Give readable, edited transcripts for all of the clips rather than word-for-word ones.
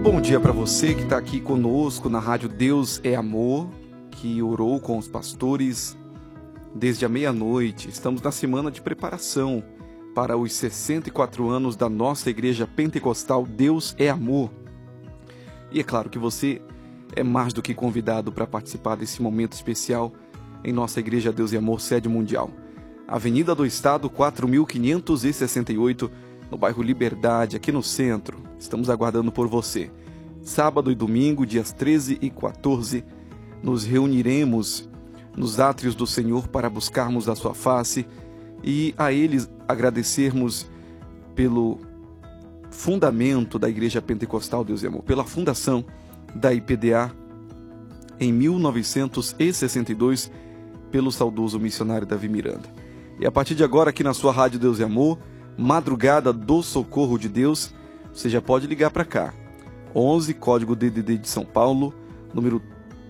bom dia para você que está aqui conosco na Rádio Deus é Amor, que orou com os pastores desde a meia-noite. Estamos na semana de preparação para os 64 anos da nossa Igreja Pentecostal Deus é Amor. E é claro que você é mais do que convidado para participar desse momento especial em nossa Igreja Deus é Amor, sede mundial. Avenida do Estado, 4.568, no bairro Liberdade, aqui no centro. Estamos aguardando por você. Sábado e domingo, dias 13 e 14, nos reuniremos nos átrios do Senhor para buscarmos a sua face e a Ele agradecermos pelo fundamento da Igreja Pentecostal Deus e Amor, pela fundação da IPDA em 1962, pelo saudoso missionário Davi Miranda. E a partir de agora, aqui na sua Rádio Deus e Amor, Madrugada do Socorro de Deus, você já pode ligar para cá. 11, código DDD de São Paulo, número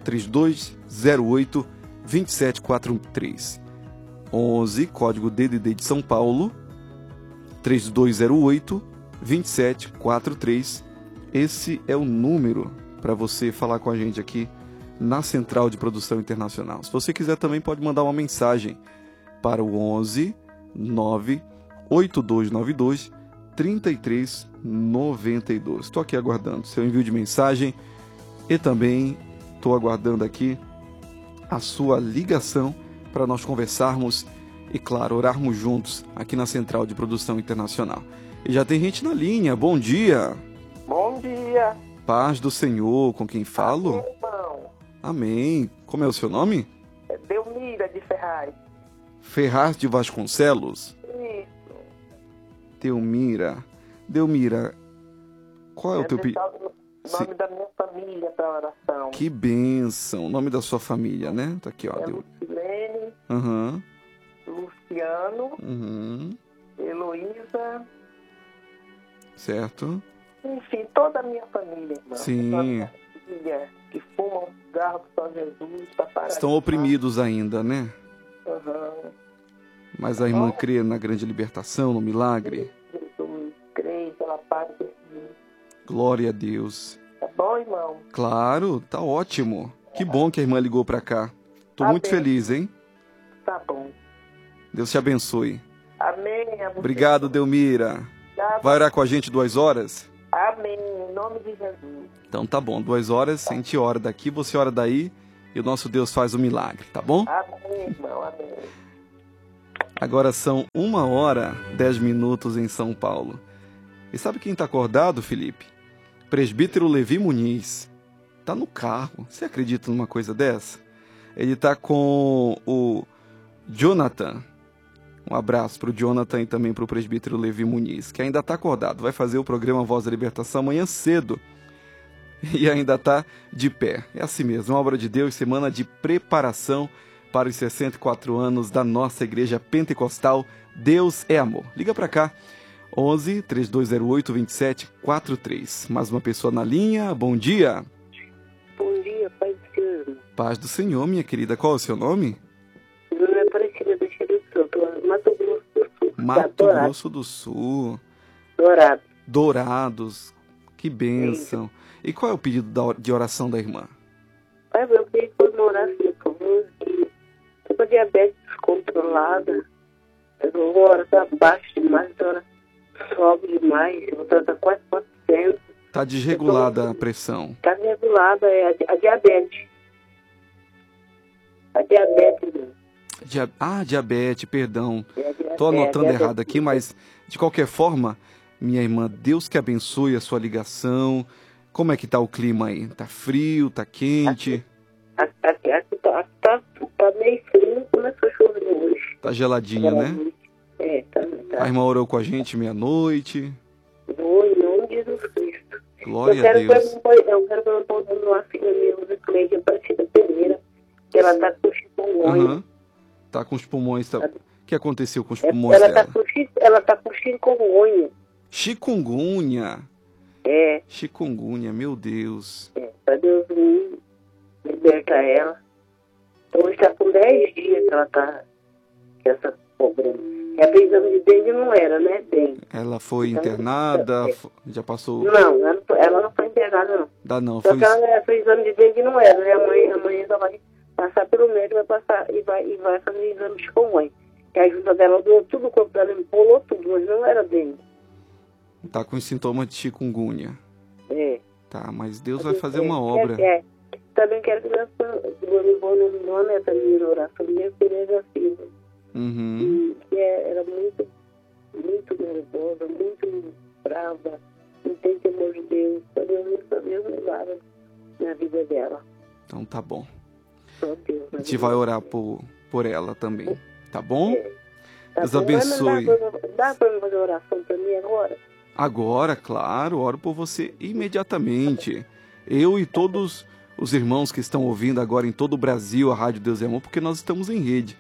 3208-2743. 11, código DDD de São Paulo, 3208-2743. Esse é o número para você falar com a gente aqui na Central de Produção Internacional. Se você quiser também pode mandar uma mensagem para o 11 98292 3392. Estou aqui aguardando seu envio de mensagem e também estou aguardando aqui a sua ligação para nós conversarmos e, claro, orarmos juntos aqui na Central de Produção Internacional. E já tem gente na linha. Bom dia. Bom dia. Paz do Senhor, com quem falo? Amém, irmão. Amém. Como é o seu nome? É Delmira de Ferraz. Ferraz de Vasconcelos? Isso. Delmira, qual é o teu pedido? O nome da minha família para oração. Que bênção. O nome da sua família, né? Tá aqui, ó. Lucilene, Uhum. Luciano, Uhum. Heloísa, Certo. enfim, toda a minha família, irmão. Sim. Toda a minha filha que fumam cigarro para São Jesus, para parar. Estão oprimidos ainda, né? Uhum. Mas a irmã crê na grande libertação, no milagre. Jesus, creio pela paz de Jesus. Glória a Deus. Tá bom, irmão? Claro, tá ótimo. Que bom que a irmã ligou pra cá. Tô Amém. muito feliz, hein? Tá bom. Deus te abençoe. Amém. A você. Obrigado, Delmira. Vai orar com a gente 2 horas? Amém. Em nome de Jesus. Então tá bom, 2 horas, a gente ora daqui, você ora daí, e o nosso Deus faz o milagre, tá bom? Amém, irmão. Amém. Agora são 1h10 em São Paulo. E sabe quem tá acordado, Felipe? Presbítero Levi Muniz. Tá no carro. Você acredita numa coisa dessa? Ele tá com o Jonathan. Um abraço pro Jonathan e também pro presbítero Levi Muniz, que ainda tá acordado. Vai fazer o programa Voz da Libertação amanhã cedo. E ainda tá de pé. É assim mesmo, uma obra de Deus, semana de preparação para os 64 anos da nossa Igreja Pentecostal Deus é Amor. Liga para cá, 11 3208 2743. Mais uma pessoa na linha, bom dia. Bom dia, Pai do Senhor. Paz do Senhor, minha querida, qual é o seu nome? Meu nome é Aparecida do Espírito Santo, Mato Grosso do Sul. Mato Grosso do Sul. Dourado. Dourados, que bênção. E qual é o pedido de oração da irmã? Pai, eu queria que você orasse, por favor, que tô com a diabetes descontrolada. Agora tá baixo demais, agora sobe demais, agora tá quase 400. Tá desregulada a pressão. Tá desregulada, é a diabetes. A diabetes. Diabetes, perdão. É Tô anotando diabetes. errado aqui, mas de qualquer forma, minha irmã, Deus que abençoe a sua ligação. Como é que tá o clima aí? Tá frio, tá quente? Aqui tá meio frio, começou a chover hoje. Tá geladinha, né? É, tá. A irmã orou com a gente meia-noite. Vou em nome de Jesus Cristo. Glória a Deus. Eu quero perguntar uma filha minha, Cleide Aparecida Pereira, que ela tá com chikungunya. Aham. Tá com os pulmões. Tá... O que aconteceu com os pulmões Ela dela? ela tá com chikungunya. Chikungunya. É. Chikungunya, meu Deus. Pra Deus libertar ela. Então hoje tá com 10 dias que ela tá com essa problema. E a exame de dengue não era, né? Dengue. Ela foi internada? Já passou? Não, ela não foi internada. nada não. Dá não. Só que ela fez exame de dengue e não era. E amanhã ela vai passar pelo médico, vai passar e vai fazer exame de pulmões. Que a junta dela doeu tudo, o corpo dela empolou tudo, mas não era dengue. Tá com sintomas de chikungunya. É. Tá, mas Deus vai fazer uma obra. Também quero que nós vamos numa neta minha na oração, minha filha da Silva. Uhum. Que era muito nervosa, muito brava, não tem temor de Deus. Só Deus levava na vida dela. Então tá bom. Só Deus. A gente vai orar por ela também. Tá bom? Tá Deus bom. abençoe. Dá pra fazer oração pra mim agora? Agora, claro, oro por você imediatamente. Eu e todos os irmãos que estão ouvindo agora em todo o Brasil a Rádio Deus e Amor, porque nós estamos em rede.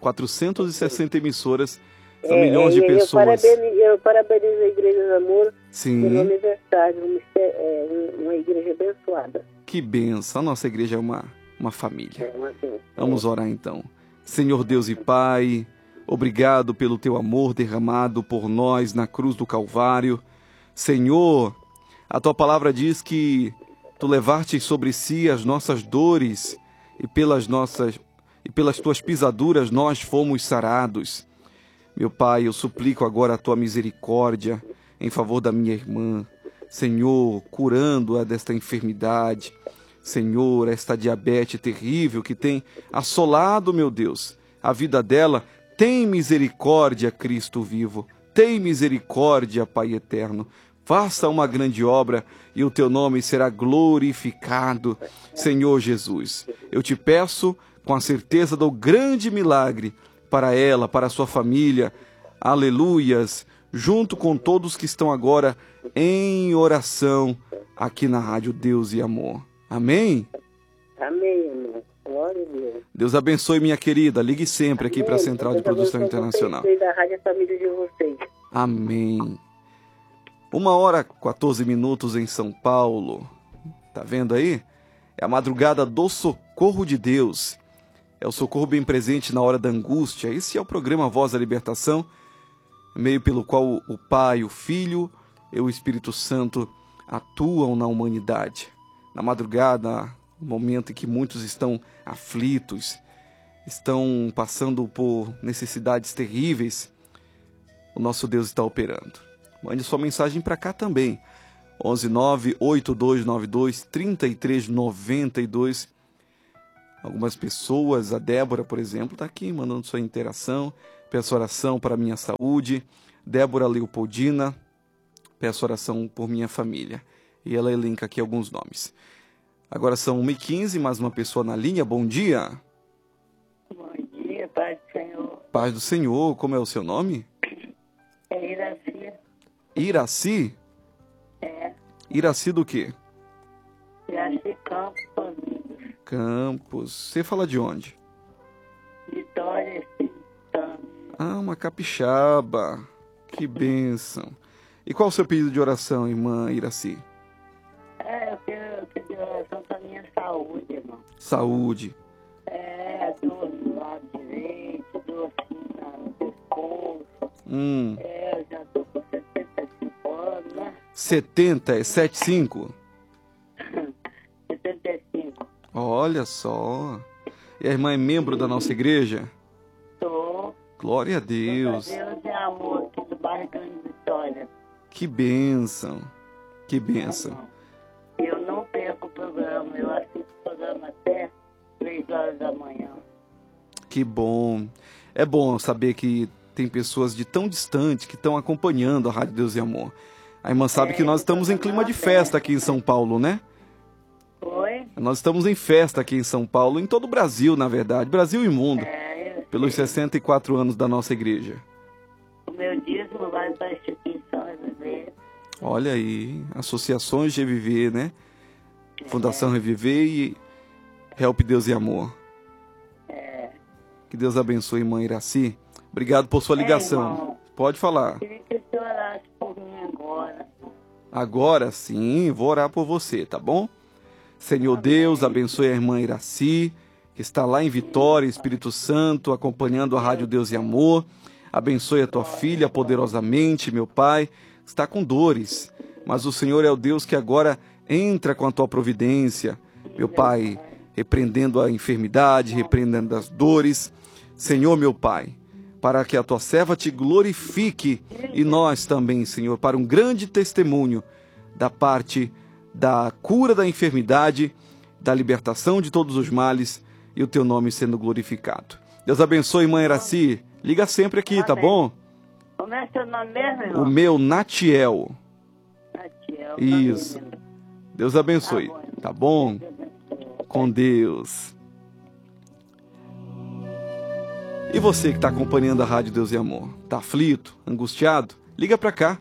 460 emissoras, são milhões de pessoas. Eu parabenizo a Igreja do Amor pelo Sim, aniversário, uma igreja abençoada. que benção. A nossa igreja é uma família. Assim, Vamos orar então. Senhor Deus e Pai, obrigado pelo teu amor derramado por nós na cruz do Calvário. Senhor, a tua palavra diz que tu levaste sobre si as nossas dores e pelas tuas pisaduras nós fomos sarados. Meu Pai, eu suplico agora a tua misericórdia em favor da minha irmã. Senhor, curando-a desta enfermidade. Senhor, esta diabetes terrível que tem assolado, meu Deus, a vida dela. Tem misericórdia, Cristo vivo. Tem misericórdia, Pai eterno. Faça uma grande obra e o teu nome será glorificado, Senhor Jesus. Eu te peço com a certeza do grande milagre para ela, para a sua família. Aleluias, junto com todos que estão agora em oração aqui na Rádio Deus e Amor. Amém? Amém, irmão. Glória a Deus. Deus abençoe, minha querida. Ligue sempre aqui para a Central de Produção Internacional. Da Rádio Família de vocês. Amém. 1h14 em São Paulo. Tá vendo aí? É a madrugada do socorro de Deus. É o socorro bem presente na hora da angústia. Esse é o programa Voz da Libertação, meio pelo qual o Pai, o Filho e o Espírito Santo atuam na humanidade. Na madrugada, no momento em que muitos estão aflitos, estão passando por necessidades terríveis, o nosso Deus está operando. Mande sua mensagem para cá também. 11982923392. Algumas pessoas, a Débora, por exemplo, está aqui mandando sua interação. Peço oração para a minha saúde. Débora Leopoldina, peço oração por minha família. E ela elenca aqui alguns nomes. Agora são 1h15, mais uma pessoa na linha. Bom dia. Bom dia, Pai do Senhor. Paz do Senhor, como é o seu nome? É Iraci. Iraci? É. Iraci do quê? Iraci Campos. Campos. Você fala de onde? Vitória Espírito. Ah, uma capixaba. Que bênção. E qual o seu pedido de oração, irmã Iraci? Eu pedi oração para minha saúde, irmão. Saúde. Dor no lado direito, dor assim no pescoço. Eu já tô com 75 anos, né? 70, é 75? 75. Olha só. E a irmã é membro da nossa igreja? Tô. Glória a Deus. Deus é amor aqui do bairro Grande Vitória. Que bênção. Que bênção. Eu não perco o programa, eu assisto o programa até 3 horas da manhã. Que bom. É bom saber que tem pessoas de tão distante que estão acompanhando a Rádio Deus e Amor. A irmã sabe que nós estamos em clima de festa aqui em São Paulo, né? Oi? Nós estamos em festa aqui em São Paulo, em todo o Brasil, na verdade, Brasil e mundo, pelos 64 anos da nossa igreja. O meu dízimo vai para a instituição Reviver. Olha aí, associações de Reviver, né? Fundação Reviver e Help Deus e Amor. Que Deus abençoe, irmã Iraci. Obrigado por sua ligação. Irmão, Pode falar. queria que o senhor orasse por mim agora. Agora sim, vou orar por você, tá bom? Senhor Deus, abençoe a irmã Iraci, que está lá em Vitória, Espírito Santo, acompanhando a Rádio Deus e Amor. Abençoe a tua filha poderosamente, meu Pai. Está com dores, mas o Senhor é o Deus que agora Entra com a tua providência, meu Pai, repreendendo a enfermidade, repreendendo as dores. Senhor, meu Pai, para que a tua serva te glorifique e nós também, Senhor, para um grande testemunho da parte da cura da enfermidade, da libertação de todos os males e o teu nome sendo glorificado. Deus abençoe, irmã Iraci. Liga sempre aqui, tá bom? Como é seu nome mesmo, irmão? O meu, Natiel. Natiel. Isso. Deus abençoe. Tá bom? Com Deus. E você que está acompanhando a Rádio Deus e Amor, tá aflito, angustiado? Liga para cá.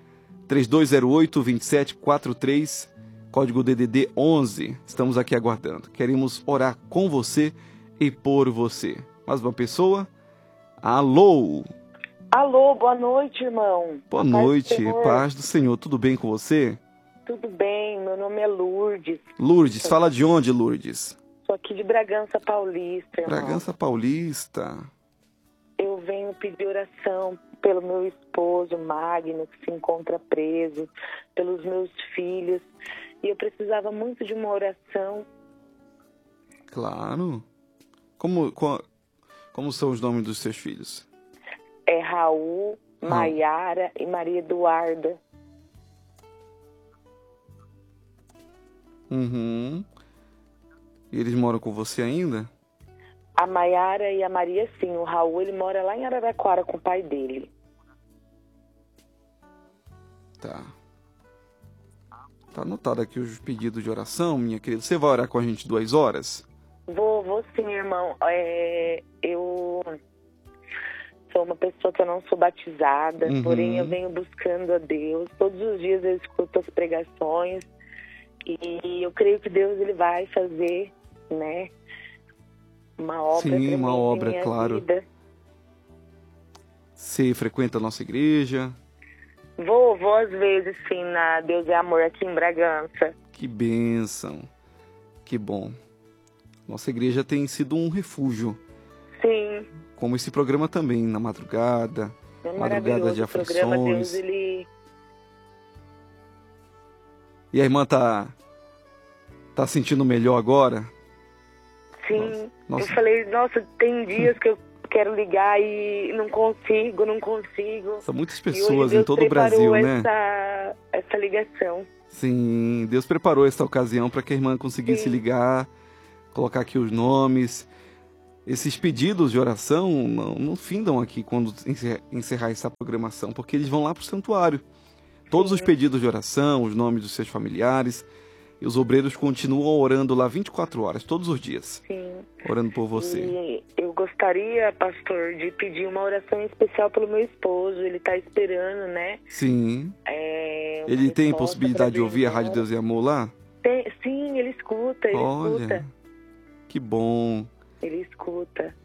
3208-2743, código DDD 11. Estamos aqui aguardando. Queremos orar com você e por você. Mais uma pessoa? Alô? Alô, boa noite, irmão. Boa noite, paz do Senhor. Tudo bem com você? Tudo bem, meu nome é Lourdes. Lourdes, fala de onde, Lourdes? Sou aqui de Bragança Paulista, irmão. Bragança Paulista. Eu venho pedir oração pelo meu esposo, Magno, que se encontra preso, pelos meus filhos. E eu precisava muito de uma oração. Claro. Como são os nomes dos seus filhos? É Raul, Maiara e Maria Eduarda. Uhum. E eles moram com você ainda? A Maiara e a Maria, sim. O Raul, ele mora lá em Araraquara com o pai dele. Tá. Tá anotado aqui os pedidos de oração, minha querida. Você vai orar com a gente 2 horas? Vou sim, irmão. Eu sou uma pessoa que eu não sou batizada, porém eu venho buscando a Deus. Todos os dias eu escuto as pregações e eu creio que Deus ele vai fazer, né, uma obra. Sim, uma obra, em minha claro. vida. Você frequenta a nossa igreja? Vou às vezes, sim, na Deus é Amor aqui em Bragança. Que bênção. Que bom. Nossa igreja tem sido um refúgio. Sim. Como esse programa também, na madrugada. É Madrugada de maravilhoso o programa. aflições. Deus, ele... E a irmã tá sentindo melhor agora? Sim. Nossa. Eu falei, nossa, tem dias que eu quero ligar e não consigo. São muitas E pessoas hoje em todo o Brasil, né? essa ligação. Sim, Deus preparou essa ocasião para que a irmã conseguisse ligar, colocar aqui os nomes. Esses pedidos de oração não findam aqui quando encerrar essa programação, porque eles vão lá para o santuário. Todos os pedidos de oração, os nomes dos seus familiares, e os obreiros continuam orando lá 24 horas, todos os dias. Sim. Orando por você. E eu gostaria, pastor, de pedir uma oração especial pelo meu esposo. Ele está esperando, né? Sim. Uma Ele tem resposta possibilidade de pra ouvir a Deus. Rádio Deus e Amor lá? Sim, ele escuta, Olha, que bom. Ele escuta.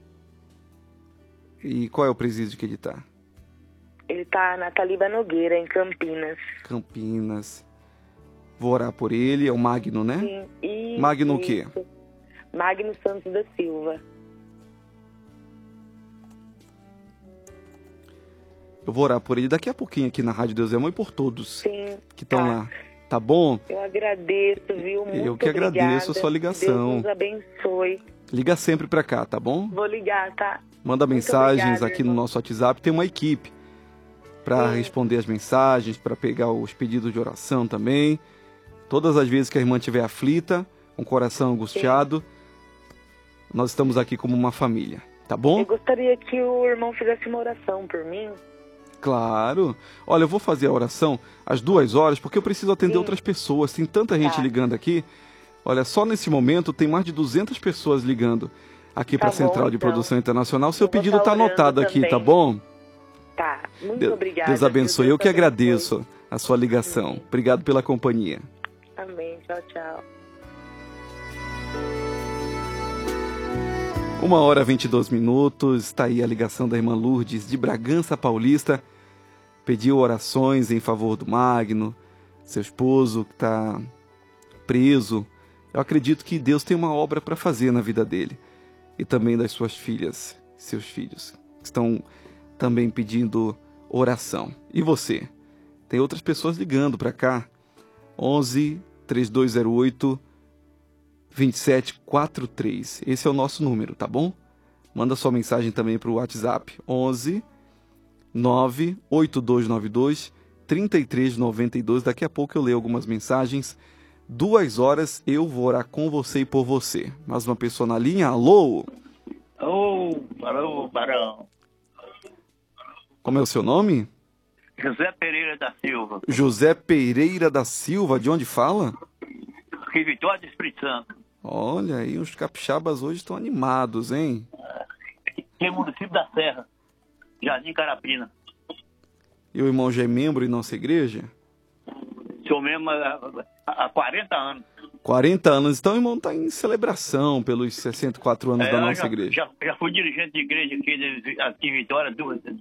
E qual é o presídio que ele está? Ele tá na Taliba Nogueira, em Campinas. Campinas. Vou orar por ele, é o Magno, né? Sim. Isso, Magno o quê? isso. Magno Santos da Silva. Eu vou orar por ele daqui a pouquinho aqui na Rádio Deus e Amor e por todos Sim. que estão lá. Tá bom? Eu agradeço, viu? Muito Eu que agradeço obrigada. a sua ligação. Deus nos abençoe. Liga sempre pra cá, tá bom? Vou ligar, tá? Manda Muito mensagens obrigada, aqui no irmão. nosso WhatsApp. Tem uma equipe para responder as mensagens, para pegar os pedidos de oração também. Todas as vezes que a irmã estiver aflita, com o coração angustiado, nós estamos aqui como uma família, tá bom? Eu gostaria que o irmão fizesse uma oração por mim. Claro. Olha, eu vou fazer a oração às 2 horas, porque eu preciso atender outras pessoas. Tem tanta gente ligando aqui. Olha, só nesse momento tem mais de 200 pessoas ligando aqui para a Central de então. Produção Internacional. Seu Eu vou pedido tá está orando anotado aqui, também. tá bom? Tá, muito obrigada. Deus abençoe. Deus Eu que abençoe. agradeço a sua ligação. Obrigado pela companhia. Amém. Tchau, tchau. 1h22. Está aí a ligação da irmã Lourdes de Bragança Paulista. Pediu orações em favor do Magno, seu esposo que está preso. Eu acredito que Deus tem uma obra para fazer na vida dele. E também das suas filhas, seus filhos, que estão também pedindo oração. E você? Tem outras pessoas ligando para cá. 11 3208-2743. Esse é o nosso número, tá bom? Manda sua mensagem também para o WhatsApp, 11 98292 3392. Daqui a pouco eu leio algumas mensagens. 2 horas eu vou orar com você e por você. Mais uma pessoa na linha. Alô? Alô, Barão. Como é o seu nome? José Pereira da Silva. José Pereira da Silva. De onde fala? Aqui, Vitória do Espírito Santo. Olha aí, os capixabas hoje estão animados, hein? Aqui é município da Serra, Jardim Carapina. E o irmão já é membro em nossa igreja? Sou mesmo há 40 anos. 40 anos. Então o irmão está em celebração pelos 64 anos da nossa igreja. Já fui dirigente de igreja aqui em Vitória,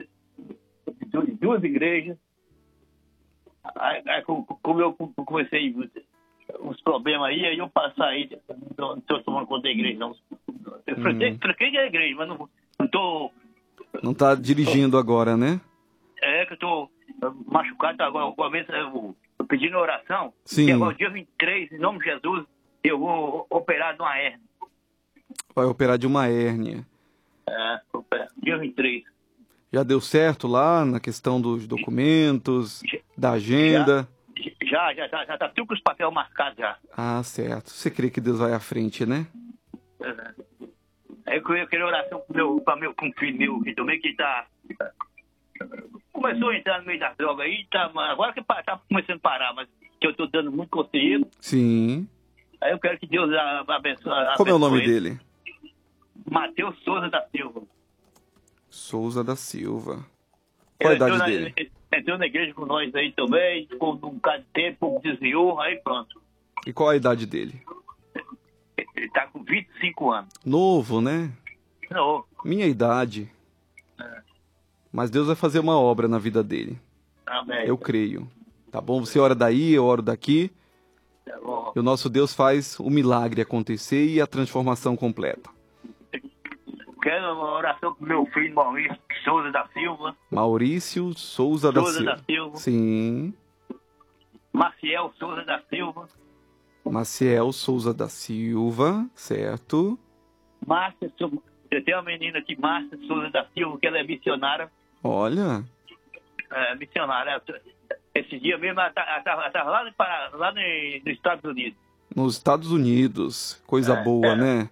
duas igrejas. Aí, como eu comecei uns problemas aí eu saí, não estou tomando conta da igreja, não. Eu troquei de igreja, mas não estou... Não está dirigindo agora, né? É que eu estou machucado agora. Uma vez eu pedindo oração. Sim. E agora, dia 23, em nome de Jesus, eu vou operar de uma hérnia. Vai operar de uma hérnia. Dia 23. Já deu certo lá na questão dos documentos, da agenda? Já tá tudo com os papéis marcados já. Ah, certo. Você crê que Deus vai à frente, né? Aí eu queria oração com um filho meu que também que tá... Começou a entrar no meio da droga aí, agora que tá começando a parar, mas que eu tô dando muito conselho. Sim. Aí eu quero que Deus abençoe. Como é o nome dele? Mateus Souza da Silva. Souza da Silva. Qual a idade dele? Entrou na igreja com nós aí também, ficou um bocado de tempo, desviou, aí pronto. E qual a idade dele? Ele tá com 25 anos. Novo, né? Novo. Minha idade. Mas Deus vai fazer uma obra na vida dele. Amém. Eu creio. Tá bom? Você ora daí, eu oro daqui. Tá bom. E o nosso Deus faz o milagre acontecer e a transformação completa. Quero uma oração pro meu filho Maurício Souza da Silva. Maurício Souza da Silva. Sim. Maciel Souza da Silva. Maciel Souza da Silva, certo. Márcia, eu tenho uma menina aqui, Márcia Souza da Silva, que ela é missionária. Olha. Missionária. Esse dia mesmo ela tá lá nos Estados Unidos. Nos Estados Unidos. Coisa boa, né?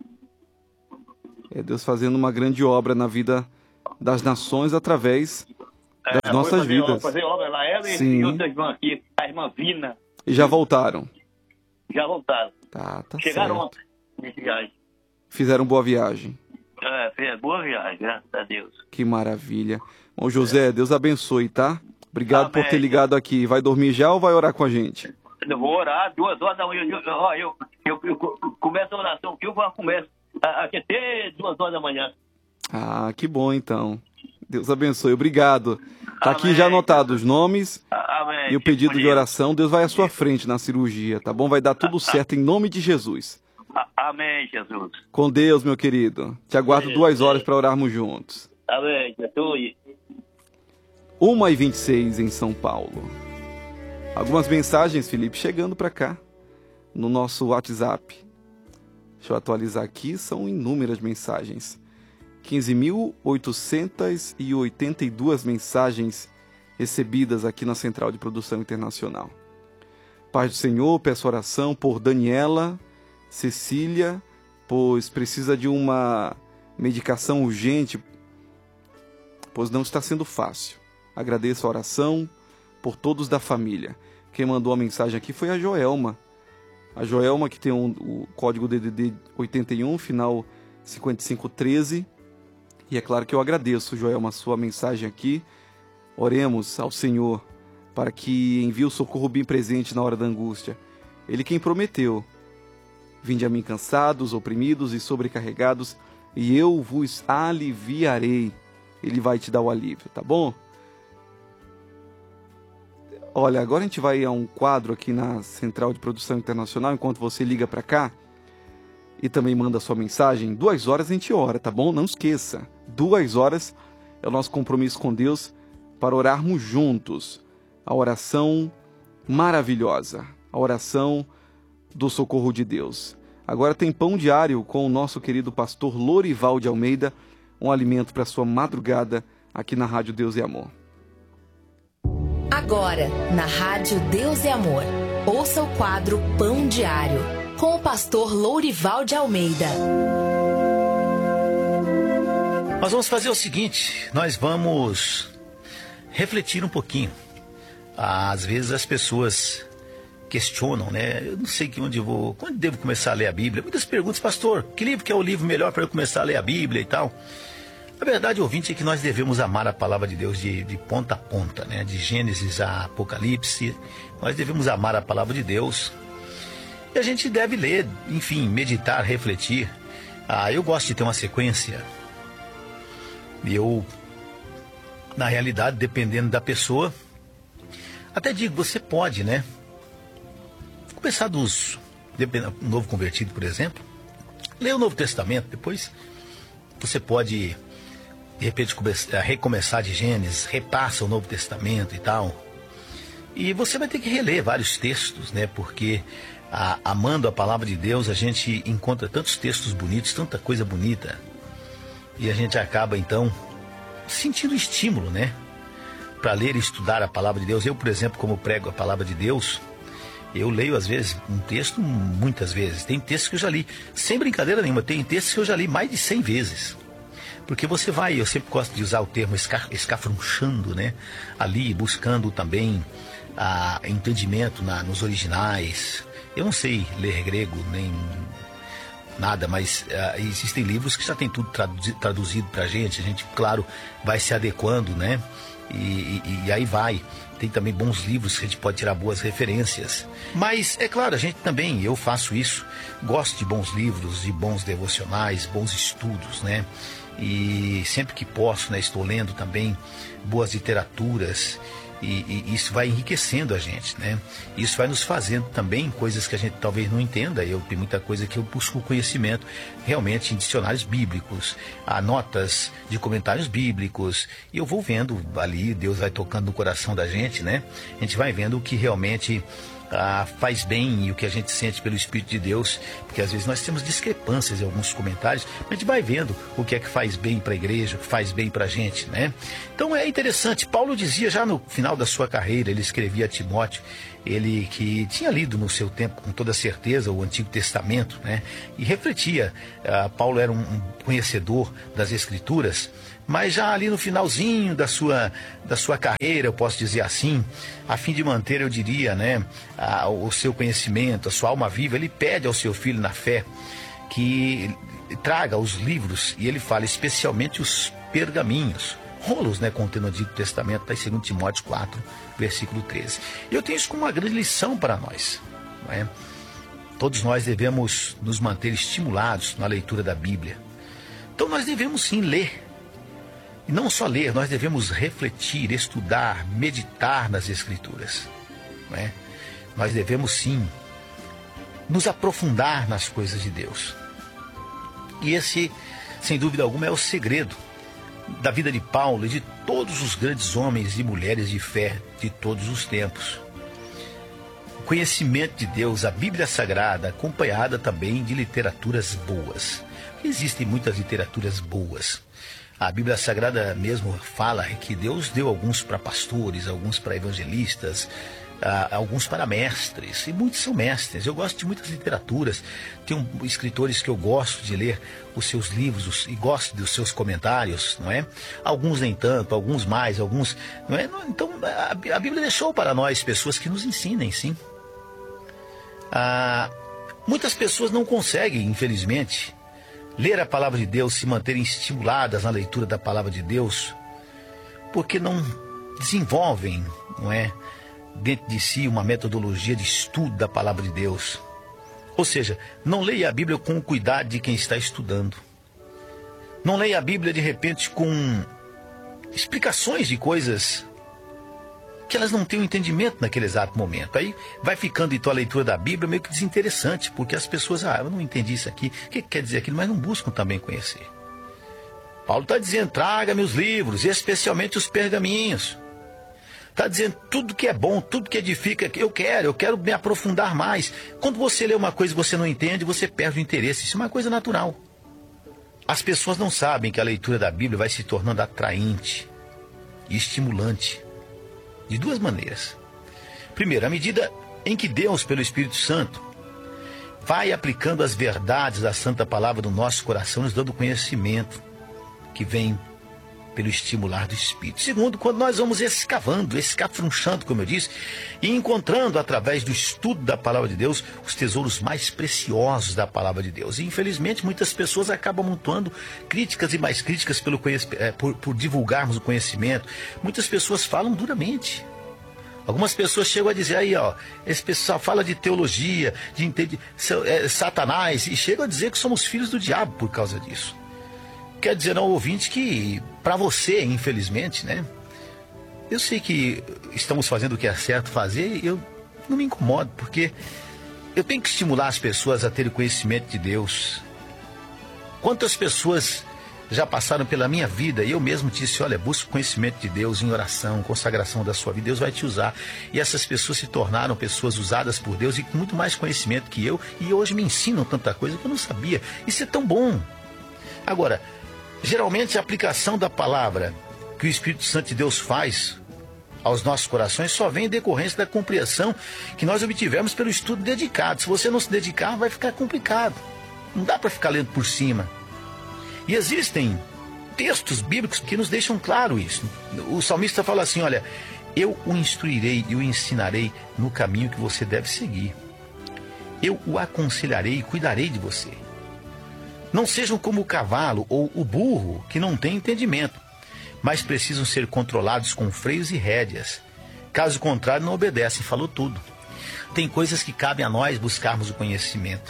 É Deus fazendo uma grande obra na vida das nações através das nossas vidas. Fazer obra lá, ela e outra irmã aqui, a irmã Vina. E já voltaram? Já voltaram. Tá Chegaram certo. ontem, nessa viagem. Fizeram boa viagem. Fez boa viagem, graças a Deus. Que maravilha. Bom, José, Deus abençoe, tá? Obrigado por ter ligado aqui. Vai dormir já ou vai orar com a gente? Eu vou orar 2 horas da manhã. Eu começo a oração aqui, eu começo aqui até 2 horas da manhã. Ah, que bom então. Deus abençoe. Obrigado. Tá aqui já anotado os nomes e o pedido de oração. Deus vai à sua frente na cirurgia, tá bom? Vai dar tudo certo em nome de Jesus. Amém, Jesus. Com Deus, meu querido. Te aguardo 2 horas para orarmos juntos. Amém, Jesus. 1h26 em São Paulo. Algumas mensagens, Felipe, chegando para cá no nosso WhatsApp. Deixa eu atualizar aqui, são inúmeras mensagens. 15.882 mensagens recebidas aqui na Central de Produção Internacional. Paz do Senhor, peço oração por Daniela Cecília, pois precisa de uma medicação urgente, pois não está sendo fácil. Agradeço a oração por todos da família. Quem mandou a mensagem aqui foi a Joelma. A Joelma, que tem o código DDD 81, final 5513. E é claro que eu agradeço, Joelma, a sua mensagem aqui. Oremos ao Senhor para que envie o socorro bem presente na hora da angústia. Ele quem prometeu: vinde a mim cansados, oprimidos e sobrecarregados, e eu vos aliviarei. Ele vai te dar o alívio, tá bom? Olha, agora a gente vai a um quadro aqui na Central de Produção Internacional, enquanto você liga para cá e também manda sua mensagem. 2 horas a gente ora, tá bom? Não esqueça, 2 horas é o nosso compromisso com Deus para orarmos juntos. A oração maravilhosa, a oração do socorro de Deus. Agora tem Pão Diário com o nosso querido pastor Lorival de Almeida, um alimento para sua madrugada aqui na Rádio Deus e Amor. Agora, na Rádio Deus e Amor, ouça o quadro Pão Diário, com o pastor Lorival de Almeida. Nós vamos fazer o seguinte, nós vamos refletir um pouquinho. Às vezes as pessoas questionam, né? Eu não sei quando devo começar a ler a Bíblia. Muitas perguntas, pastor, que livro que é o livro melhor para eu começar a ler a Bíblia e tal? A verdade, ouvinte, é que nós devemos amar a palavra de Deus de ponta a ponta, né? De Gênesis a Apocalipse, nós devemos amar a palavra de Deus. E a gente deve ler, enfim, meditar, refletir. Eu gosto de ter uma sequência. Na realidade, dependendo da pessoa, até digo, você pode, né? Começar um novo convertido, por exemplo, ler o Novo Testamento, depois você pode, de repente, recomeçar de Gênesis, repassa o Novo Testamento e tal. E você vai ter que reler vários textos, né? Porque amando a palavra de Deus, a gente encontra tantos textos bonitos, tanta coisa bonita. E a gente acaba, então, sentindo estímulo, né? Para ler e estudar a palavra de Deus. Eu, por exemplo, como prego a palavra de Deus, eu leio, às vezes, um texto muitas vezes. Tem textos que eu já li, sem brincadeira nenhuma, tem textos que eu já li mais de 100 vezes. Porque você vai, eu sempre gosto de usar o termo escafrunchando, né? Ali, buscando também entendimento nos originais. Eu não sei ler grego, nem nada, mas existem livros que já tem tudo traduzido pra gente. A gente, claro, vai se adequando, né? E aí vai. Tem também bons livros que a gente pode tirar boas referências. Mas, é claro, a gente também, eu faço isso. Gosto de bons livros, de bons devocionais, bons estudos, né? E sempre que posso, né, estou lendo também boas literaturas. E isso vai enriquecendo a gente, né? Isso vai nos fazendo também coisas que a gente talvez não entenda. Tem muita coisa que eu busco conhecimento realmente em dicionários bíblicos, notas de comentários bíblicos, e eu vou vendo ali, Deus vai tocando no coração da gente, né? A gente vai vendo o que realmente faz bem e o que a gente sente pelo Espírito de Deus, porque às vezes nós temos discrepâncias em alguns comentários, mas a gente vai vendo o que é que faz bem para a igreja, o que faz bem para a gente, né? Então é interessante, Paulo dizia já no final da sua carreira, ele escrevia a Timóteo, ele que tinha lido no seu tempo com toda certeza o Antigo Testamento, né? E refletia, Paulo era um conhecedor das Escrituras, mas já ali no finalzinho da sua carreira, eu posso dizer assim, a fim de manter, eu diria, né, o seu conhecimento, a sua alma viva, ele pede ao seu filho na fé que traga os livros, e ele fala especialmente os pergaminhos, rolos, né, contendo o Antigo Testamento, está em 2 Timóteo 4, versículo 13. E eu tenho isso como uma grande lição para nós, não é? Todos nós devemos nos manter estimulados na leitura da Bíblia. Então nós devemos sim ler. E não só ler, nós devemos refletir, estudar, meditar nas Escrituras, não é? Nós devemos sim nos aprofundar nas coisas de Deus. E esse, sem dúvida alguma, é o segredo da vida de Paulo e de todos os grandes homens e mulheres de fé de todos os tempos. O conhecimento de Deus, a Bíblia Sagrada, acompanhada também de literaturas boas. Existem muitas literaturas boas. A Bíblia Sagrada mesmo fala que Deus deu alguns para pastores, alguns para evangelistas, alguns para mestres, e muitos são mestres. Eu gosto de muitas literaturas, tem escritores que eu gosto de ler os seus livros e gosto dos seus comentários, não é? Alguns nem tanto, alguns mais, alguns, não é? Então a Bíblia deixou para nós pessoas que nos ensinem, sim. Muitas pessoas não conseguem, infelizmente, ler a palavra de Deus, se manterem estimuladas na leitura da palavra de Deus, porque não desenvolvem, não é, dentro de si uma metodologia de estudo da palavra de Deus. Ou seja, não leia a Bíblia com o cuidado de quem está estudando. Não leia a Bíblia de repente com explicações de coisas que elas não têm um entendimento naquele exato momento. Aí vai ficando então a leitura da Bíblia meio que desinteressante, porque as pessoas, eu não entendi isso aqui, o que quer dizer aquilo, mas não buscam também conhecer. Paulo está dizendo, traga-me os livros, especialmente os pergaminhos. Está dizendo tudo que é bom, tudo que edifica, eu quero me aprofundar mais. Quando você lê uma coisa que você não entende, você perde o interesse. Isso é uma coisa natural. As pessoas não sabem que a leitura da Bíblia vai se tornando atraente e estimulante de duas maneiras. Primeiro, à medida em que Deus, pelo Espírito Santo, vai aplicando as verdades da Santa Palavra no nosso coração, nos dando conhecimento que vem pelo estimular do Espírito. Segundo, quando nós vamos escafrunchando, como eu disse, e encontrando através do estudo da Palavra de Deus os tesouros mais preciosos da Palavra de Deus. E infelizmente muitas pessoas acabam amontoando críticas e mais críticas por divulgarmos o conhecimento. Muitas pessoas falam duramente. Algumas pessoas chegam a dizer aí, esse pessoal fala de teologia, Satanás, e chegam a dizer que somos filhos do diabo por causa disso. Quer dizer ao ouvinte que, para você, infelizmente, né? Eu sei que estamos fazendo o que é certo fazer e eu não me incomodo, porque eu tenho que estimular as pessoas a terem conhecimento de Deus. Quantas pessoas já passaram pela minha vida e eu mesmo disse, olha, busca o conhecimento de Deus em oração, consagração da sua vida, Deus vai te usar. E essas pessoas se tornaram pessoas usadas por Deus e com muito mais conhecimento que eu, e hoje me ensinam tanta coisa que eu não sabia. Isso é tão bom. Agora, geralmente a aplicação da palavra que o Espírito Santo de Deus faz aos nossos corações só vem em decorrência da compreensão que nós obtivemos pelo estudo dedicado. Se você não se dedicar, vai ficar complicado. Não dá para ficar lendo por cima. E existem textos bíblicos que nos deixam claro isso. O salmista fala assim, olha, eu o instruirei e o ensinarei no caminho que você deve seguir. Eu o aconselharei e cuidarei de você. Não sejam como o cavalo ou o burro, que não têm entendimento, mas precisam ser controlados com freios e rédeas. Caso contrário, não obedecem. Falou tudo. Tem coisas que cabem a nós buscarmos o conhecimento.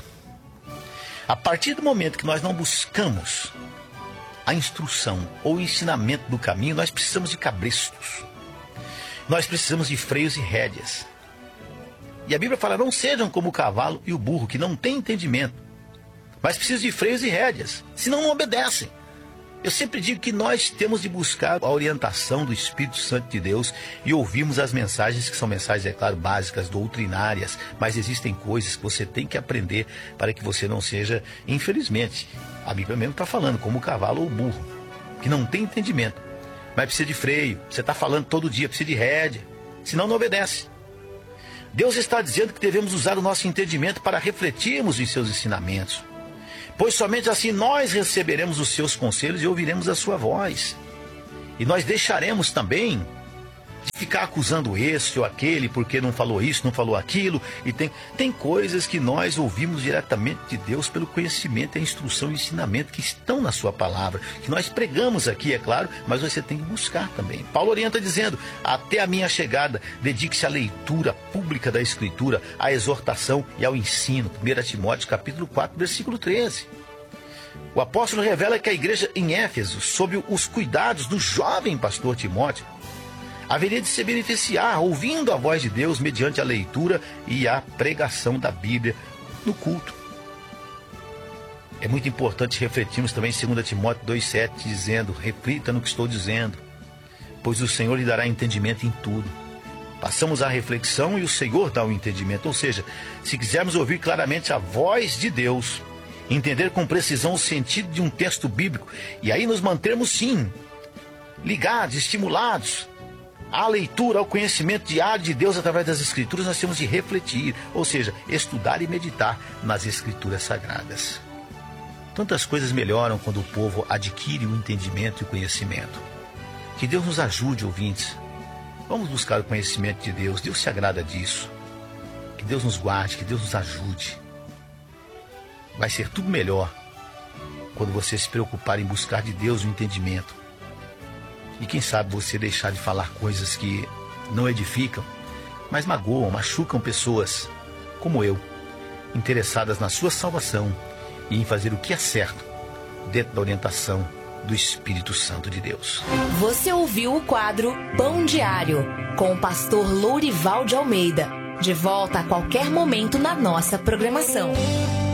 A partir do momento que nós não buscamos a instrução ou o ensinamento do caminho, nós precisamos de cabrestos. Nós precisamos de freios e rédeas. E a Bíblia fala, não sejam como o cavalo e o burro, que não têm entendimento, mas precisam de freios e rédeas, senão não obedecem. Eu sempre digo que nós temos de buscar a orientação do Espírito Santo de Deus e ouvirmos as mensagens, que são mensagens, é claro, básicas, doutrinárias, mas existem coisas que você tem que aprender para que você não seja, infelizmente, a Bíblia mesmo está falando, como o cavalo ou o burro, que não tem entendimento, mas precisa de freio. Você está falando todo dia, precisa de rédea, senão não obedece. Deus está dizendo que devemos usar o nosso entendimento para refletirmos em seus ensinamentos, pois somente assim nós receberemos os seus conselhos e ouviremos a sua voz. E nós deixaremos também de ficar acusando esse ou aquele porque não falou isso, não falou aquilo. E tem coisas que nós ouvimos diretamente de Deus pelo conhecimento, a instrução e o ensinamento que estão na sua palavra, que nós pregamos aqui, é claro, mas você tem que buscar também. Paulo orienta dizendo, até a minha chegada, dedique-se à leitura pública da Escritura, à exortação e ao ensino. 1 Timóteo capítulo 4, versículo 13. O apóstolo revela que a igreja em Éfeso, sob os cuidados do jovem pastor Timóteo, haveria de se beneficiar ouvindo a voz de Deus mediante a leitura e a pregação da Bíblia no culto. É muito importante refletirmos também em 2 Timóteo 2,7, dizendo, reflita no que estou dizendo, pois o Senhor lhe dará entendimento em tudo. Passamos à reflexão e o Senhor dá o entendimento. Ou seja, se quisermos ouvir claramente a voz de Deus, entender com precisão o sentido de um texto bíblico, e aí nos mantermos sim ligados, estimulados à leitura, ao conhecimento diário de Deus através das Escrituras, nós temos de refletir, ou seja, estudar e meditar nas Escrituras Sagradas. Tantas coisas melhoram quando o povo adquire o entendimento e o conhecimento. Que Deus nos ajude, ouvintes. Vamos buscar o conhecimento de Deus. Deus se agrada disso. Que Deus nos guarde, que Deus nos ajude. Vai ser tudo melhor quando você se preocupar em buscar de Deus o entendimento. E quem sabe você deixar de falar coisas que não edificam, mas magoam, machucam pessoas como eu, interessadas na sua salvação e em fazer o que é certo dentro da orientação do Espírito Santo de Deus. Você ouviu o quadro Pão Diário, com o pastor Lourival de Almeida. De volta a qualquer momento na nossa programação.